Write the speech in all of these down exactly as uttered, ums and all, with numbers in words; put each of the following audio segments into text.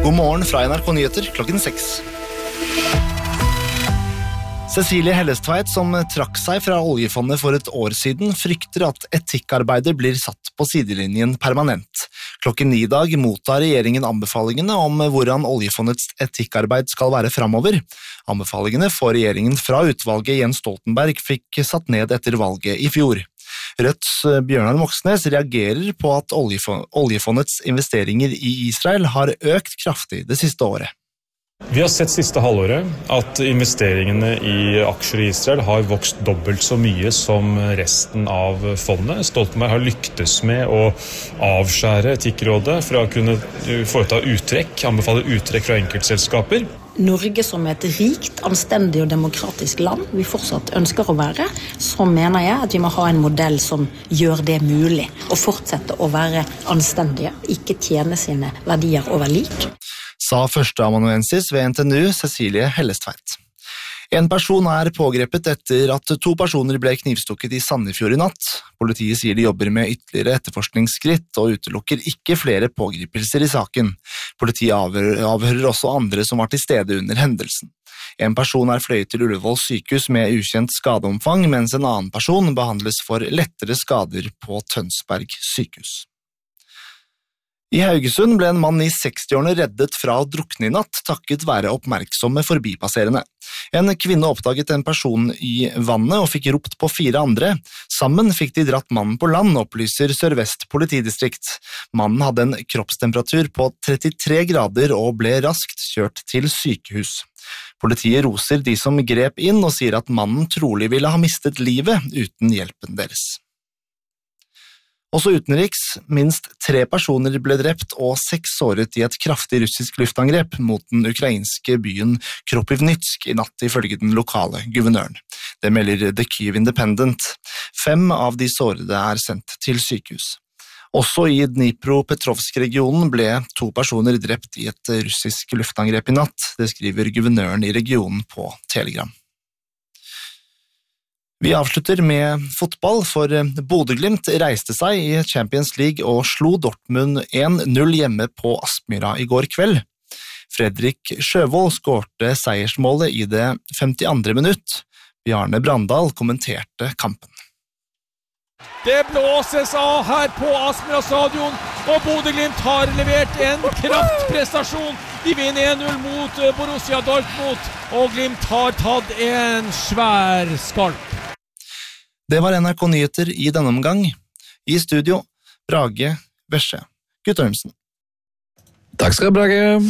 God morgen fra N R K Nyheter klokken seks. Cecilie Hellestveit, som trakk seg fra oljefondet for et år siden, frykter at etikkarbeidet blir satt på sidelinjen permanent. Klokken ni dag mottar regjeringen anbefalingene om hvordan oljefondets etikkarbeid skal være fremover. Anbefalingene for regjeringen fra utvalget Jens Stoltenberg fikk satt ned etter valget i fjor. Rødts Bjørnar Moxnes reagerer på at oljefondets investeringer i Israel har økt kraftig det siste året. Vi har sett siste halvåret at investeringene i aksjer i Israel har vokst dobbelt så mye som resten av fondet. Stoltenberg har lyktes med å avskjære Etikkrådet fra å kunne foreta uttrekk, anbefale uttrekk fra enkeltselskaper. Norge som et rikt, anstendig og demokratisk land vi fortsatt ønsker å være, så mener jeg at vi må ha en modell som gjør det mulig å fortsette å være anstendige, ikke tjene sine verdier over lik. Sa førsteamanuensis ved N T N U, Cecilie Hellestveit. En person er pågrepet etter at to personer ble knivstukket i Sandefjord i natt. Politiet sier de jobber med ytterligere etterforskningsskritt og utelukker ikke flere pågripelser i saken. Politiet avhører, avhører også andre som var til stede under hendelsen. En person er fløyet til Ullevål sykehus med ukjent skadeomfang, mens en annen person behandles for lettere skader på Tønsberg sykehus. I Haugesund ble en mann i sekstiårene reddet fra å drukne i natt, takket være oppmerksomme forbipasserende. En kvinne oppdaget en person i vannet og fikk ropt på fire andre. Sammen fikk de dratt mannen på land, opplyser Sør-Vest politidistrikt. Mannen hadde en kroppstemperatur på trettitre grader og ble raskt kjørt til sykehus. Politiet roser de som grep inn og sier at mannen trolig ville ha mistet livet uten hjelpen deres. Også utenriks, minst tre personer ble drept og seks såret i et kraftig russisk luftangrep mot den ukrainske byen Kropivnytsk i natt, ifølge den lokale guvernøren. Det melder The Kyiv Independent. Fem av de sårede er sendt til sykehus. Også i Dnipro-Petrovsk-regionen ble to personer drept i et russisk luftangrep i natt, det skriver guvernøren i regionen på Telegram. Vi avslutter med fotball, for Bodø/Glimt reiste seg i Champions League og slo Dortmund en null hjemme på Aspmyra i går kveld. Fredrik Sjøvold skårte seiersmålet i det femtiandre minutt. Bjarne Brandal kommenterte kampen. Det blåses av her på Aspmyra stadion, og Bodø/Glimt har levert en kraftprestasjon. De vinner en null mot Borussia Dortmund, og Glimt har tatt en svær skalp. Det var N R K Nyheter i denne omgang. I studio, Brage Vesje Guttormsen. Takk skal du, Brage.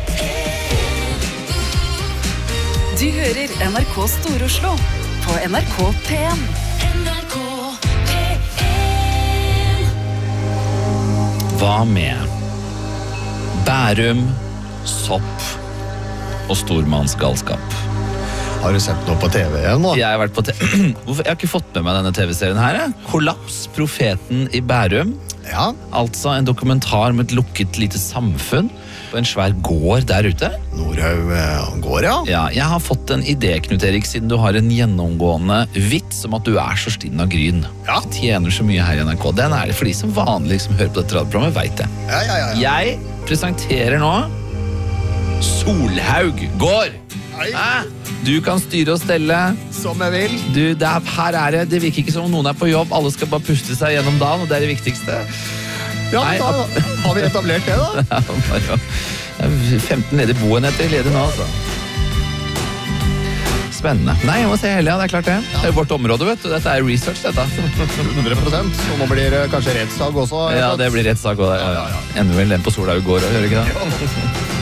Du hører N R K Stor-Oslo på N R K P en. N R K P en. Hva med Bærum, sopp og stormannsgalskap? Har du sett noe på T V igjen nå? Jeg har vært på T V. Hvorfor? Jeg har ikke fått med meg denne T V-serien her. Jeg. Kollaps, profeten i Bærum. Ja. Altså en dokumentar om et lukket lite samfunn på en svær gård der ute. Nordhaug gård, ja. Ja, jeg har fått en idé, Knut Erik, siden du har en gjennomgående vits om at du er så stinn av gryn. Ja. Du tjener så mye her i N R K. Den er det for de som vanlig som hører på dette radioprogrammet, vet det. Ja, ja, ja, ja. Jeg presenterer nå Solhaug gård. Hæ? Du kan styre og stelle. Som jeg vil. Du, det er, her er det, det virker ikke som om noen er på jobb. Alle skal bare puste seg gjennom dagen, og det er det viktigste. Ja, Nei, da har vi etablert det da. Det er femten ledige boenheter ledig nå, altså. Spennende. Nei, jeg må se hele, ja, det er klart det. Det er vårt område, vet du. Dette er research, dette. hundre prosent. Og nå blir det kanskje rettssak også. Ja, det blir rettssak også. Ja, ja, ja. Ender vel den på Solhaug gård, hører ikke det?